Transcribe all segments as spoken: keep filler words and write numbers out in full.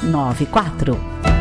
nove quatro.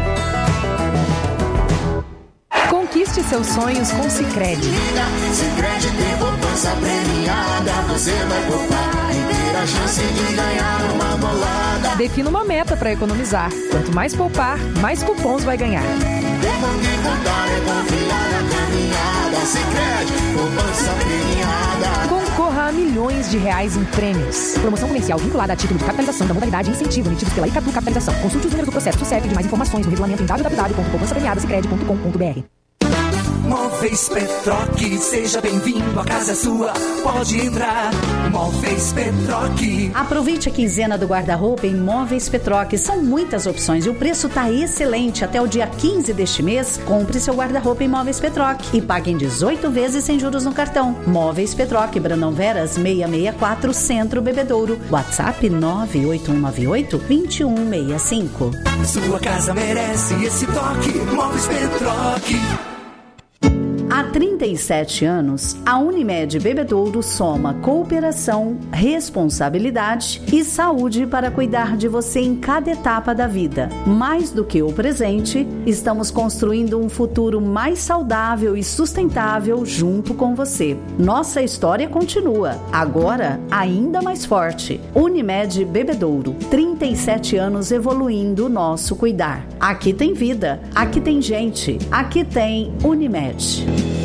Conquiste seus sonhos com Sicredi. Sicredi tem poupança premiada. Você vai poupar e ter a chance de ganhar uma bolada. Defina uma meta para economizar. Quanto mais poupar, mais cupons vai ganhar. Tempo de contar é confiar na caminhada. Sicredi, poupança premiada. Concorra a milhões de reais em prêmios. Promoção comercial vinculada a título de capitalização da modalidade incentivo emitidos pela Icatu Capitalização. Consulte os números do processo do C E P de mais informações no regulamento em w w w ponto poupança premiada sicredi ponto com ponto b r. Móveis Petroc, seja bem-vindo, a casa é sua, pode entrar. Móveis Petroc. Aproveite a quinzena do guarda-roupa em Móveis Petroc. São muitas opções e o preço está excelente. Até o dia quinze deste mês, compre seu guarda-roupa em Móveis Petroc e pague em dezoito vezes sem juros no cartão. Móveis Petroc, Brandão Veras, seiscentos e sessenta e quatro, Centro Bebedouro. WhatsApp nove oito um nove oito, dois um seis cinco. Sua casa merece esse toque. Móveis Petroc. Há trinta e sete anos, a Unimed Bebedouro soma cooperação, responsabilidade e saúde para cuidar de você em cada etapa da vida. Mais do que o presente, estamos construindo um futuro mais saudável e sustentável junto com você. Nossa história continua, agora ainda mais forte. Unimed Bebedouro, trinta e sete anos evoluindo o nosso cuidar. Aqui tem vida, aqui tem gente, aqui tem Unimed.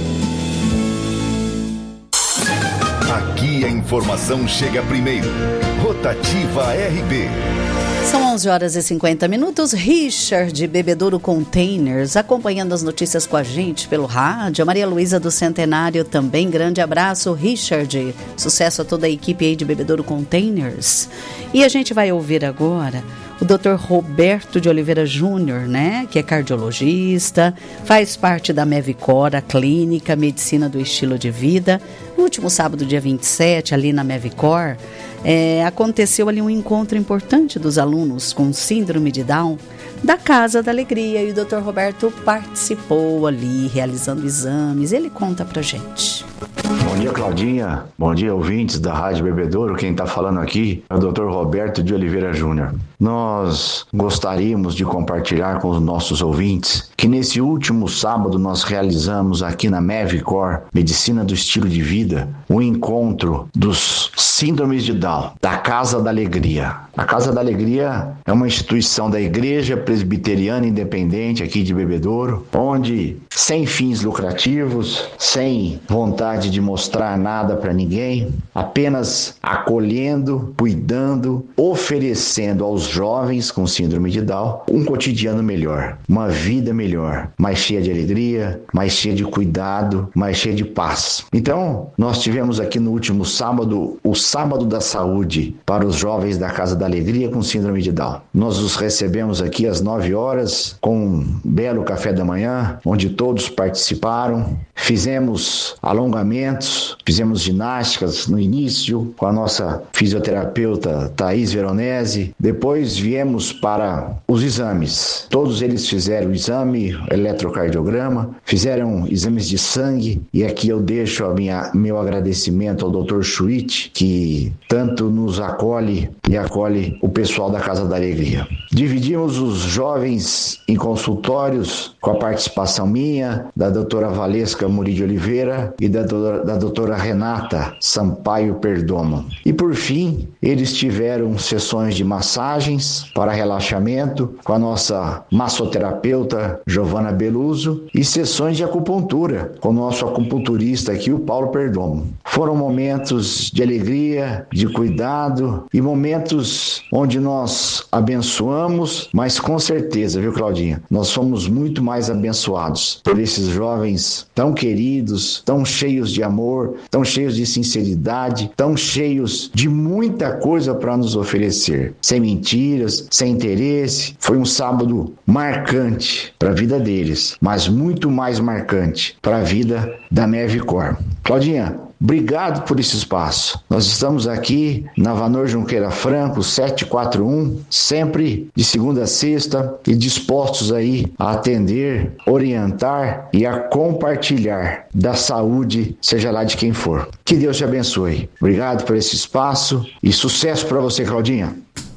Aqui a informação chega primeiro. Rotativa R B. São onze horas e cinquenta minutos. Richard Bebedouro Containers acompanhando as notícias com a gente pelo rádio. A Maria Luísa do Centenário também. Grande abraço, Richard. Sucesso a toda a equipe aí de Bebedouro Containers. E a gente vai ouvir agora o doutor Roberto de Oliveira Júnior, né, que é cardiologista, faz parte da Mevicor, a clínica Medicina do Estilo de Vida. No último sábado, dia vinte e sete, ali na Mevicor, é, aconteceu ali um encontro importante dos alunos com síndrome de Down da Casa da Alegria, e o doutor Roberto participou ali, realizando exames. Ele conta pra gente. Bom dia, Claudinha. Bom dia, ouvintes da Rádio Bebedouro. Quem está falando aqui é o doutor Roberto de Oliveira Júnior. Nós gostaríamos de compartilhar com os nossos ouvintes que nesse último sábado nós realizamos aqui na Mevicor, Medicina do Estilo de Vida, o encontro dos síndromes de Down, da Casa da Alegria. A Casa da Alegria é uma instituição da Igreja Presbiteriana Independente aqui de Bebedouro, onde, sem fins lucrativos, sem vontade de mostrar nada para ninguém, apenas acolhendo, cuidando, oferecendo aos jovens com síndrome de Down um cotidiano melhor, uma vida melhor, mais cheia de alegria, mais cheia de cuidado, mais cheia de paz. Então, nós tivemos aqui no último sábado o Sábado da Saúde para os jovens da Casa da Alegria com síndrome de Down. Nós os recebemos aqui às nove horas com um belo café da manhã, onde todos participaram. Fizemos alongamentos, fizemos ginásticas no início com a nossa fisioterapeuta Thaís Veronese. Depois viemos para os exames. Todos eles fizeram o exame, eletrocardiograma, fizeram exames de sangue, e aqui eu deixo a minha, meu agradecimento ao doutor Schwitt, que tanto nos acolhe e acolhe o pessoal da Casa da Alegria. Dividimos os jovens em consultórios com a participação minha, da doutora Valesca Muri de Oliveira e da doutora, da doutora Renata Sampaio Perdomo. E por fim, eles tiveram sessões de massagens para relaxamento com a nossa massoterapeuta Giovana Beluso e sessões de acupuntura com o nosso acupunturista aqui, o Paulo Perdomo. Foram momentos de alegria, de cuidado e momentos onde nós abençoamos, mas com certeza, viu, Claudinha? Nós somos muito mais abençoados por esses jovens tão queridos, tão cheios de amor, tão cheios de sinceridade, tão cheios de muita coisa para nos oferecer. Sem mentiras, sem interesse. Foi um sábado marcante para a vida deles, mas muito mais marcante para a vida da Mevicor. Claudinha, obrigado por esse espaço. Nós estamos aqui na Vanor Junqueira Franco, setecentos e quarenta e um, sempre de segunda a sexta, e dispostos aí a atender, orientar e a compartilhar da saúde, seja lá de quem for. Que Deus te abençoe. Obrigado por esse espaço e sucesso para você, Claudinha.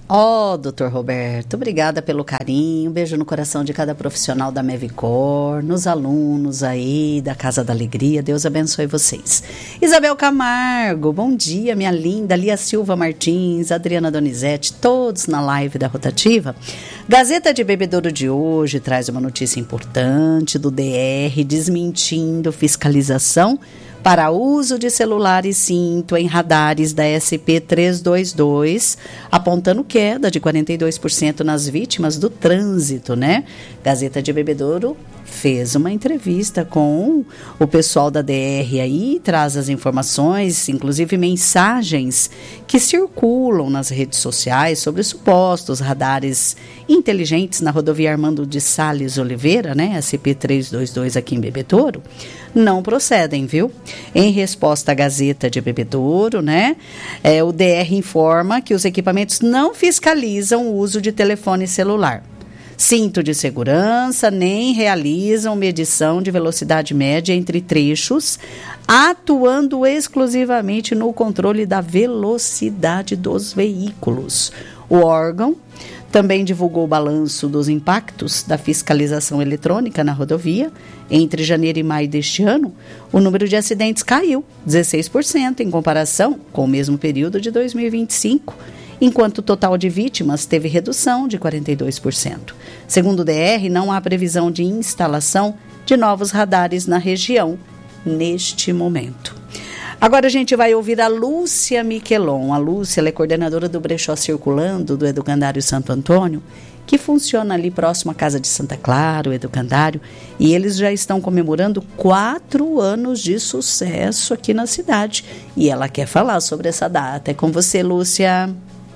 Ó, oh, doutor Roberto, obrigada pelo carinho, um beijo no coração de cada profissional da Mevicor, nos alunos aí da Casa da Alegria, Deus abençoe vocês. Isabel Camargo, bom dia, minha linda, Lia Silva Martins, Adriana Donizete, todos na live da Rotativa. Gazeta de Bebedouro de hoje traz uma notícia importante do D R desmentindo fiscalização para uso de celular e cinto em radares da S P trezentos e vinte e dois, apontando queda de quarenta e dois por cento nas vítimas do trânsito, né? Gazeta de Bebedouro fez uma entrevista com o pessoal da D R aí, traz as informações, inclusive mensagens que circulam nas redes sociais sobre supostos radares inteligentes na rodovia Armando de Salles Oliveira, né, S P trezentos e vinte e dois aqui em Bebedouro, não procedem, viu? Em resposta à Gazeta de Bebedouro, né, é, o D R informa que os equipamentos não fiscalizam o uso de telefone celular, cinto de segurança, nem realizam medição de velocidade média entre trechos, atuando exclusivamente no controle da velocidade dos veículos. O órgão também divulgou o balanço dos impactos da fiscalização eletrônica na rodovia. Entre janeiro e maio deste ano, o número de acidentes caiu dezesseis por cento em comparação com o mesmo período de dois mil e vinte e cinco, enquanto o total de vítimas teve redução de quarenta e dois por cento. Segundo o D R, não há previsão de instalação de novos radares na região neste momento. Agora a gente vai ouvir a Lúcia Miquelon. A Lúcia, ela é coordenadora do Brechó Circulando, do Educandário Santo Antônio, que funciona ali próximo à Casa de Santa Clara, o Educandário, e eles já estão comemorando quatro anos de sucesso aqui na cidade. E ela quer falar sobre essa data. É com você, Lúcia.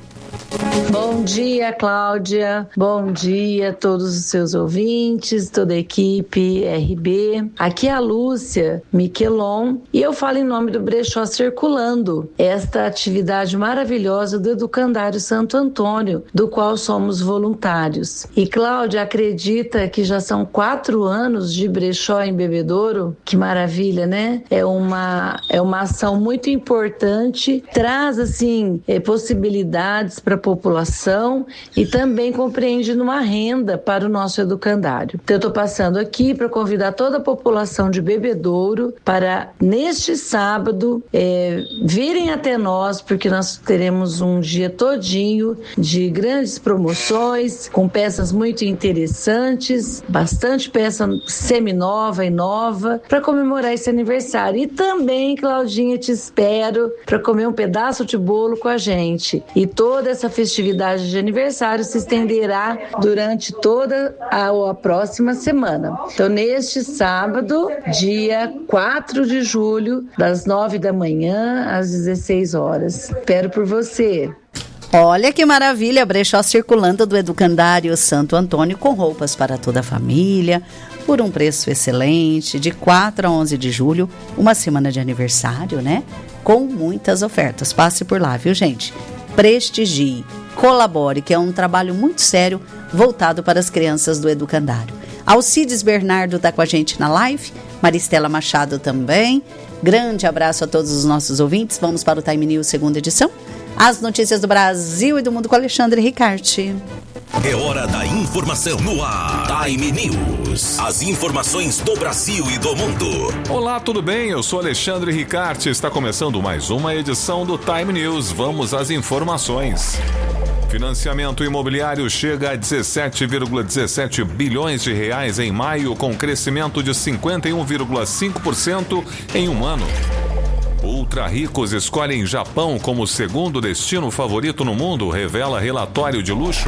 Bom dia, Cláudia. Bom dia a todos os seus ouvintes, toda a equipe R B. Aqui é a Lúcia Miquelon e eu falo em nome do Brechó Circulando, esta atividade maravilhosa do Educandário Santo Antônio, do qual somos voluntários. E Cláudia acredita que já são quatro anos de brechó em Bebedouro? Que maravilha, né? É uma, é uma ação muito importante, traz assim é, possibilidades para a população e também compreende uma renda para o nosso educandário. Então eu estou passando aqui para convidar toda a população de Bebedouro para neste sábado é, virem até nós, porque nós teremos um dia todinho de grandes promoções com peças muito interessantes, bastante peça seminova e nova para comemorar esse aniversário. E também, Claudinha, te espero para comer um pedaço de bolo com a gente. E toda essa festividade de aniversário se estenderá durante toda a, a próxima semana. Então, neste sábado, dia quatro de julho, das nove da manhã às dezesseis horas. Espero por você. Olha que maravilha, Brechó Circulando do Educandário Santo Antônio, com roupas para toda a família, por um preço excelente, de quatro a onze de julho, uma semana de aniversário, né? Com muitas ofertas. Passe por lá, viu, gente? Prestigie, colabore, que é um trabalho muito sério voltado para as crianças do Educandário. Alcides Bernardo está com a gente na live, Maristela Machado também. Grande abraço a todos os nossos ouvintes. Vamos para o Time News, segunda edição. As notícias do Brasil e do mundo com Alexandre Ricarte. É hora da informação no ar. Time News. As informações do Brasil e do mundo. Olá, tudo bem? Eu sou Alexandre Ricarte. Está começando mais uma edição do Time News. Vamos às informações. Financiamento imobiliário chega a dezessete vírgula dezessete bilhões de reais em maio, com crescimento de cinquenta e um vírgula cinco por cento em um ano. Ultra ricos escolhem Japão como segundo destino favorito no mundo, revela relatório de luxo.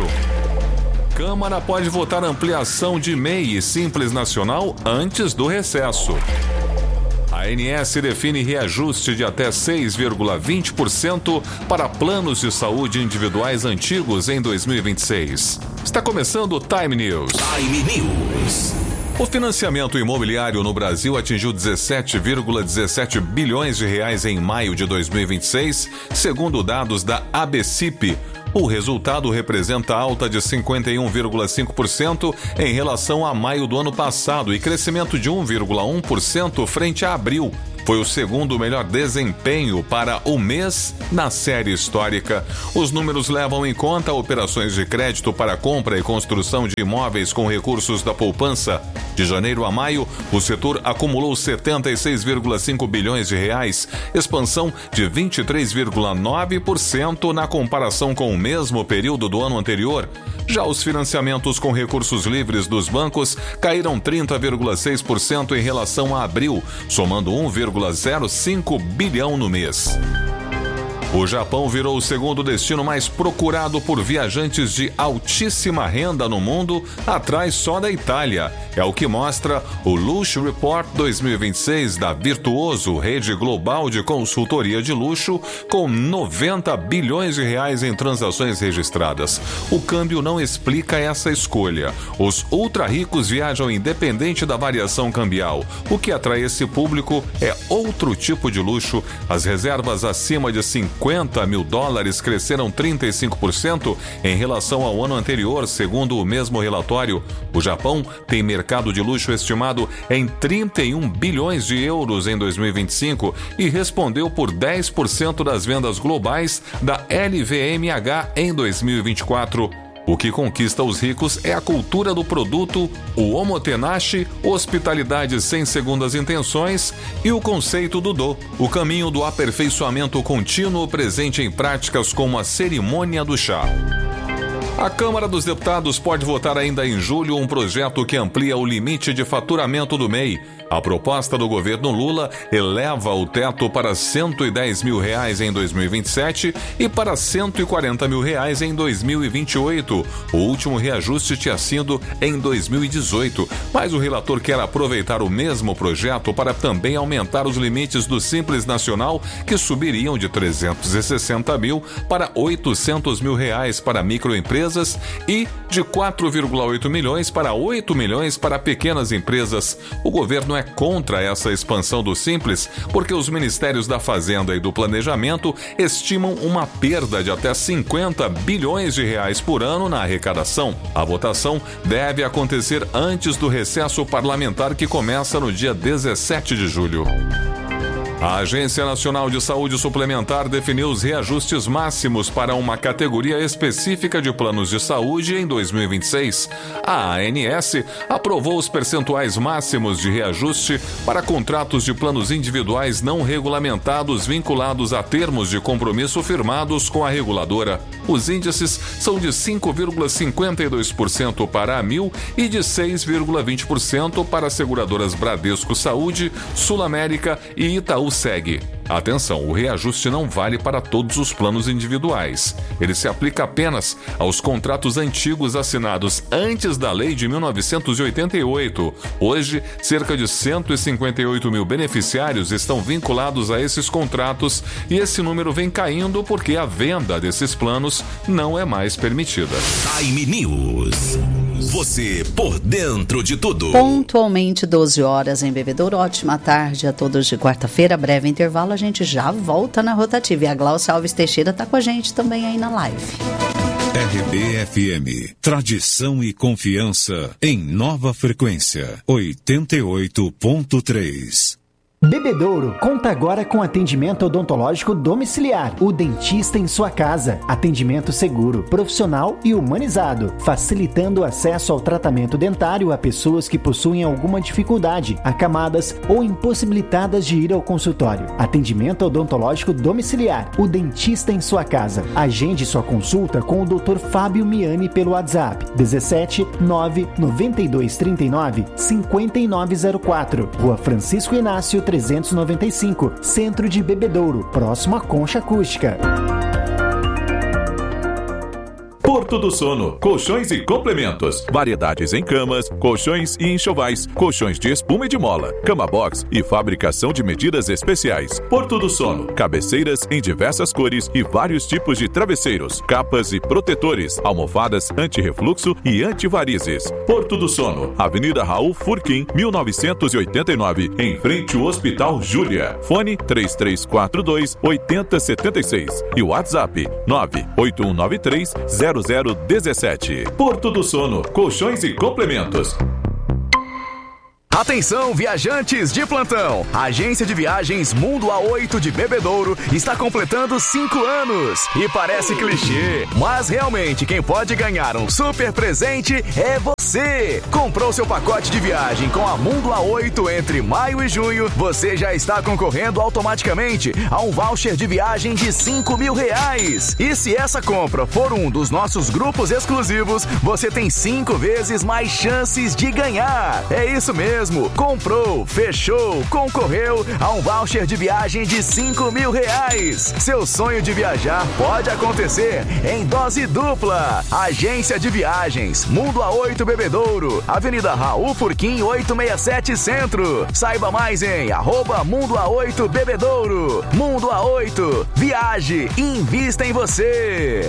Câmara pode votar ampliação de M E I e Simples Nacional antes do recesso. A A ANS define reajuste de até seis vírgula vinte por cento para planos de saúde individuais antigos em dois mil e vinte e seis. Está começando o Time News. Time News. O financiamento imobiliário no Brasil atingiu dezessete vírgula dezessete bilhões de reais em maio de dois mil e vinte e seis, segundo dados da ABCIP. O resultado representa alta de cinquenta e um vírgula cinco por cento em relação a maio do ano passado e crescimento de um vírgula um por cento frente a abril. foi o segundo melhor desempenho para o mês na série histórica. Os números levam em conta operações de crédito para compra e construção de imóveis com recursos da poupança. De janeiro a maio, o setor acumulou setenta e seis vírgula cinco bilhões de reais, expansão de vinte e três vírgula nove por cento na comparação com o mesmo período do ano anterior. Já os financiamentos com recursos livres dos bancos caíram trinta vírgula seis por cento em relação a abril, somando um vírgula zero cinco bilhão no mês. O Japão virou o segundo destino mais procurado por viajantes de altíssima renda no mundo, atrás só da Itália. É o que mostra o Luxo Report dois mil e vinte e seis da Virtuoso, rede global de consultoria de luxo, com noventa bilhões de reais em transações registradas. O câmbio não explica essa escolha. Os ultra-ricos viajam independente da variação cambial. O que atrai esse público é outro tipo de luxo. As reservas acima de cinquenta mil dólares cresceram trinta e cinco por cento em relação ao ano anterior, segundo o mesmo relatório. O Japão tem mercado de luxo estimado em trinta e um bilhões de euros em dois mil e vinte e cinco e respondeu por dez por cento das vendas globais da L V M H em dois mil e vinte e quatro. O que conquista os ricos é a cultura do produto, o omotenashi, hospitalidade sem segundas intenções e o conceito do do, o caminho do aperfeiçoamento contínuo presente em práticas como a cerimônia do chá. A Câmara dos Deputados pode votar ainda em julho um projeto que amplia o limite de faturamento do M E I. A proposta do governo Lula eleva o teto para cento e dez mil reais em dois mil e vinte e sete e para cento e quarenta mil reais em dois mil e vinte e oito. O último reajuste tinha sido em dois mil e dezoito, mas o relator quer aproveitar o mesmo projeto para também aumentar os limites do Simples Nacional, que subiriam de trezentos e sessenta mil para oitocentos mil reais para microempresas e de quatro vírgula oito milhões para oito milhões para pequenas empresas. O governo é contra essa expansão do Simples, porque os Ministérios da Fazenda e do Planejamento estimam uma perda de até cinquenta bilhões de reais por ano na arrecadação. A votação deve acontecer antes do recesso parlamentar, que começa no dia dezessete de julho. A Agência Nacional de Saúde Suplementar definiu os reajustes máximos para uma categoria específica de planos de saúde em dois mil e vinte e seis. A ANS aprovou os percentuais máximos de reajuste para contratos de planos individuais não regulamentados vinculados a termos de compromisso firmados com a reguladora. Os índices são de cinco vírgula cinquenta e dois por cento para a Amil e de seis vírgula vinte por cento para as seguradoras Bradesco Saúde, Sul América e Itaú Seg. Atenção, o reajuste não vale para todos os planos individuais. Ele se aplica apenas aos contratos antigos assinados antes da lei de mil novecentos e oitenta e oito. Hoje, cerca de cento e cinquenta e oito mil beneficiários estão vinculados a esses contratos e esse número vem caindo porque a venda desses planos não é mais permitida. Time News. Você por dentro de tudo. Pontualmente doze horas em Bebedouro. Ótima tarde a todos de quarta-feira. Breve intervalo, a gente já volta na rotativa. E a Glaucia Alves Teixeira está com a gente também aí na live. R B F M, tradição e confiança em nova frequência, oitenta e oito ponto três. Bebedouro conta agora com atendimento odontológico domiciliar. O dentista em sua casa. Atendimento seguro, profissional e humanizado, facilitando o acesso ao tratamento dentário a pessoas que possuem alguma dificuldade, acamadas ou impossibilitadas de ir ao consultório. Atendimento odontológico domiciliar. O dentista em sua casa. Agende sua consulta com o doutor Fábio Miani pelo WhatsApp dezessete nove noventa e dois trinta e nove cinquenta e nove zero quatro. Rua Francisco Inácio trezentos e noventa e cinco, Centro de Bebedouro, próximo à Concha Acústica. Porto do Sono, colchões e complementos, variedades em camas, colchões e enxovais, colchões de espuma e de mola, cama box e fabricação de medidas especiais. Porto do Sono, cabeceiras em diversas cores e vários tipos de travesseiros, capas e protetores, almofadas anti-refluxo e anti-varizes. Porto do Sono, Avenida Raul Furquim, mil novecentos e oitenta e nove, em frente ao Hospital Júlia. Fone três três quatro dois, oito zero sete seis e o WhatsApp nove oito um nove três, zero zero um sete. Porto do Sono, colchões e complementos. Atenção, viajantes de plantão! A agência de viagens Mundo A oito de Bebedouro está completando cinco anos. E parece clichê, mas realmente quem pode ganhar um super presente é você. Comprou seu pacote de viagem com a Mundo A oito entre maio e junho, você já está concorrendo automaticamente a um voucher de viagem de cinco mil reais. E se essa compra for um dos nossos grupos exclusivos, você tem cinco vezes mais chances de ganhar. É isso mesmo. Comprou, fechou, concorreu a um voucher de viagem de cinco mil reais. Seu sonho de viajar pode acontecer em dose dupla. Agência de Viagens Mundo A oito Bebedouro, Avenida Raul Furquim oitocentos e sessenta e sete Centro. Saiba mais em arroba Mundo A oito Bebedouro. Mundo A oito, viaje e invista em você.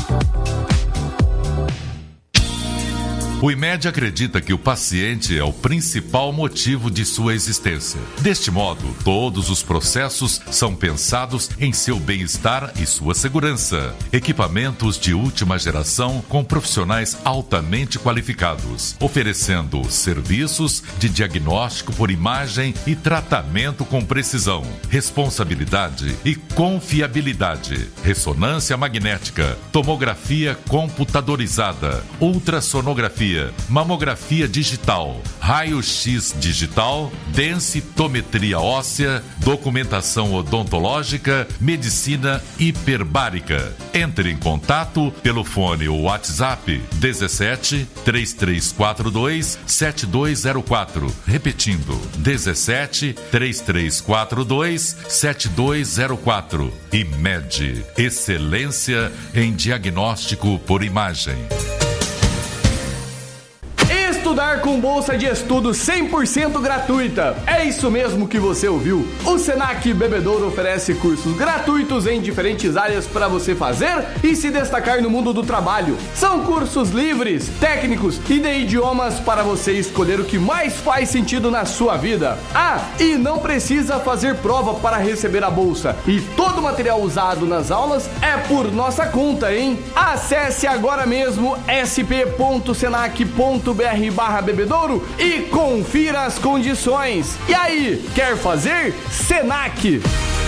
O IMED acredita que o paciente é o principal motivo de sua existência. Deste modo, todos os processos são pensados em seu bem-estar e sua segurança. Equipamentos de última geração com profissionais altamente qualificados, oferecendo serviços de diagnóstico por imagem e tratamento com precisão, responsabilidade e confiabilidade. Ressonância magnética, tomografia computadorizada, ultrassonografia, mamografia digital, raio-x digital, densitometria óssea, documentação odontológica, medicina hiperbárica. Entre em contato pelo fone ou WhatsApp dezessete, três três quatro dois, sete dois zero quatro. Repetindo, dezessete, três três quatro dois, sete dois zero quatro. IMED, excelência em diagnóstico por imagem. Estudar com bolsa de estudo cem por cento gratuita. É isso mesmo que você ouviu. O Senac Bebedouro oferece cursos gratuitos em diferentes áreas para você fazer e se destacar no mundo do trabalho. São cursos livres, técnicos e de idiomas para você escolher o que mais faz sentido na sua vida. Ah, e não precisa fazer prova para receber a bolsa. E todo o material usado nas aulas é por nossa conta, hein? Acesse agora mesmo s p ponto senac ponto b r barra bebedouro e confira as condições. E aí, quer fazer? Senac!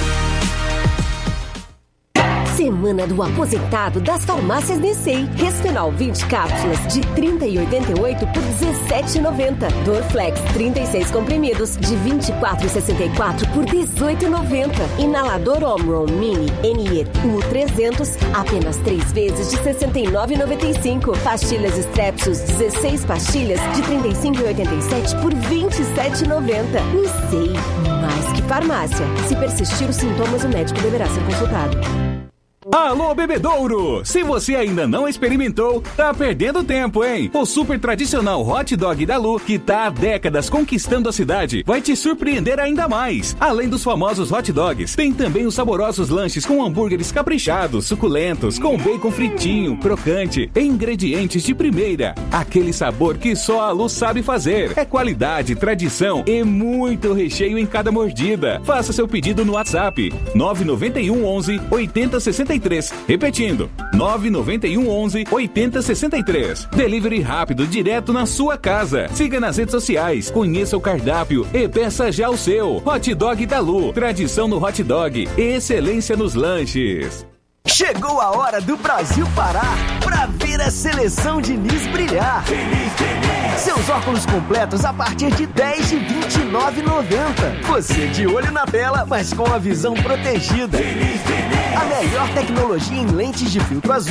Semana do Aposentado das Farmácias Nessei. Resfenol vinte cápsulas de trinta e oitenta e oito por dezessete e noventa. Dorflex trinta e seis comprimidos de vinte e quatro e sessenta e quatro por dezoito e noventa. Inalador Omron Mini N E U trezentos apenas três vezes de sessenta e nove e noventa e cinco. Pastilhas Strepsus dezesseis pastilhas de trinta e cinco e oitenta e sete por vinte e sete e noventa. Nessei, mais que farmácia. Se persistir os sintomas, o médico deverá ser consultado. Alô, Bebedouro! Se você ainda não experimentou, tá perdendo tempo, hein? O super tradicional hot dog da Lu, que tá há décadas conquistando a cidade, vai te surpreender ainda mais. Além dos famosos hot dogs, tem também os saborosos lanches com hambúrgueres caprichados, suculentos, com bacon fritinho, crocante, e ingredientes de primeira. Aquele sabor que só a Lu sabe fazer. É qualidade, tradição e muito recheio em cada mordida. Faça seu pedido no WhatsApp nove nove um onze oitenta sessenta e três. Repetindo, nove nove um onze oitenta sessenta e três. Delivery rápido, direto na sua casa. Siga nas redes sociais, conheça o cardápio e peça já o seu. Hot Dog da Lu, tradição no hot dog, excelência nos lanches. Chegou a hora do Brasil parar pra ver a seleção Diniz brilhar. Diniz, Diniz. Seus óculos completos a partir de dez de vinte e nove reais e noventa centavos. Você de olho na tela, mas com a visão protegida. Diniz, Diniz. A melhor tecnologia em lentes de filtro azul